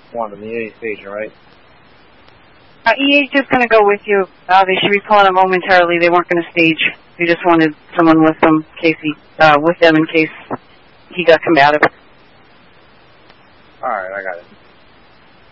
one, the EA station, right? EA's just going to go with you. They should be pulling up momentarily. They weren't going to stage. They just wanted someone with them in case he got combative.